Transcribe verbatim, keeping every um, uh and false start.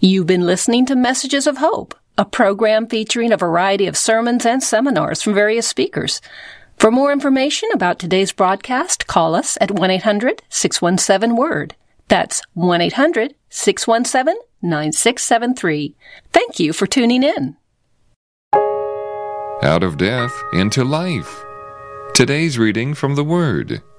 You've been listening to Messages of Hope, a program featuring a variety of sermons and seminars from various speakers. For more information about today's broadcast, call us at one eight hundred six one seven word. That's one eight hundred six one seven nine six seven three. Thank you for tuning in. Out of death into life. Today's reading from the Word.